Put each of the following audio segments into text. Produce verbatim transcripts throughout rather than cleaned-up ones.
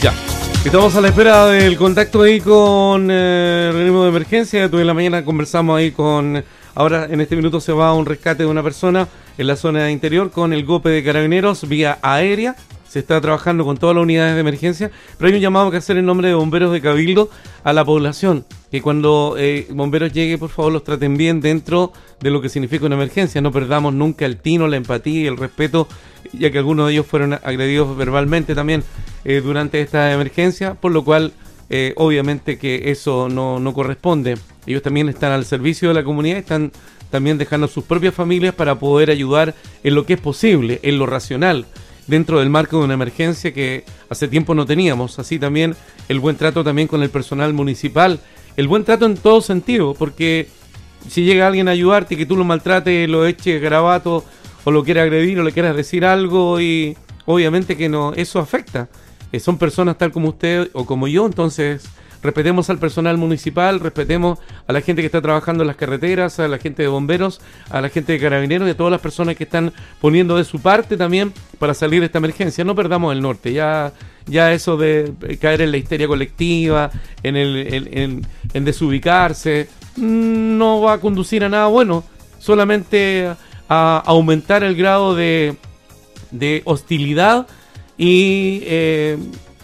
Ya. Estamos a la espera del contacto ahí con eh, el organismo de emergencia. Tuve en la mañana conversamos ahí con... Ahora en este minuto se va a un rescate de una persona en la zona interior con el GOPE de Carabineros vía aérea. Se está trabajando con todas las unidades de emergencia, pero hay un llamado que hacer en nombre de bomberos de Cabildo a la población, que cuando eh, bomberos llegue, por favor, los traten bien dentro de lo que significa una emergencia. No perdamos nunca el tino, la empatía y el respeto, ya que algunos de ellos fueron agredidos verbalmente también eh, durante esta emergencia, por lo cual eh, obviamente que eso no, no corresponde. Ellos también están al servicio de la comunidad, están también dejando sus propias familias para poder ayudar en lo que es posible, en lo racional, dentro del marco de una emergencia que hace tiempo no teníamos. Así también el buen trato también con el personal municipal, el buen trato en todo sentido, porque si llega alguien a ayudarte y que tú lo maltrates, lo eches garabato o lo quieras agredir o le quieras decir algo, y obviamente que no, eso afecta. Eh, son personas tal como usted o como yo, entonces respetemos al personal municipal, respetemos a la gente que está trabajando en las carreteras, a la gente de bomberos, a la gente de carabineros y a todas las personas que están poniendo de su parte también para salir de esta emergencia. No perdamos el norte, ya ya eso de caer en la histeria colectiva, en, el, en, en, en desubicarse, no va a conducir a nada bueno, solamente a, a aumentar el grado de, de hostilidad y... Eh,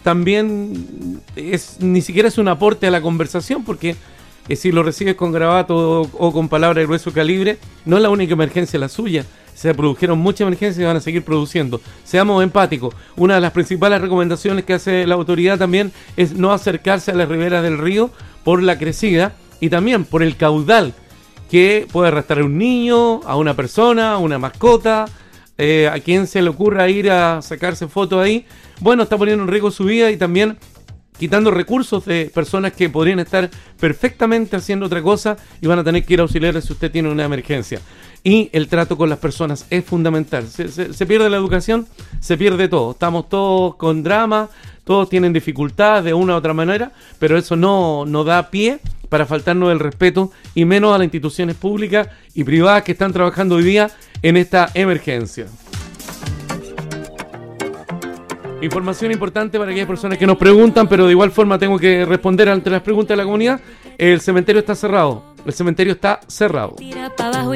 también es ni siquiera es un aporte a la conversación, porque eh, si lo recibes con grabato o, o con palabras de grueso calibre, no es la única emergencia la suya. Se produjeron muchas emergencias y van a seguir produciendo. Seamos empáticos. Una de las principales recomendaciones que hace la autoridad también es no acercarse a las riberas del río por la crecida y también por el caudal que puede arrastrar a un niño, a una persona, a una mascota. Eh, a quien se le ocurra ir a sacarse fotos ahí, bueno, está poniendo en riesgo su vida y también quitando recursos de personas que podrían estar perfectamente haciendo otra cosa y van a tener que ir a auxiliarles si usted tiene una emergencia. Y el trato con las personas es fundamental. Se, se, se pierde la educación, se pierde todo. Estamos todos con drama, todos tienen dificultades de una u otra manera, pero eso no, no da pie para faltarnos el respeto, y menos a las instituciones públicas y privadas que están trabajando hoy día en esta emergencia. Información importante para aquellas personas que nos preguntan, pero de igual forma tengo que responder ante las preguntas de la comunidad. El cementerio está cerrado. El cementerio está cerrado.